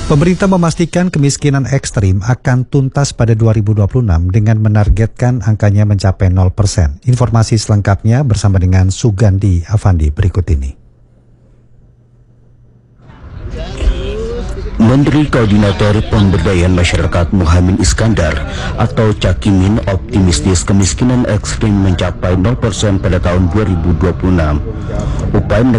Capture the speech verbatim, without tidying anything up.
Pemerintah memastikan kemiskinan ekstrim akan tuntas pada dua ribu dua puluh enam dengan menargetkan angkanya mencapai nol persen. Informasi selengkapnya bersama dengan Sugandi Avandi berikut ini. Menteri Koordinator Pemberdayaan Masyarakat Muhammad Iskandar atau Cakimin optimistis kemiskinan ekstrim mencapai nol persen pada tahun dua ribu dua puluh enam. Upaya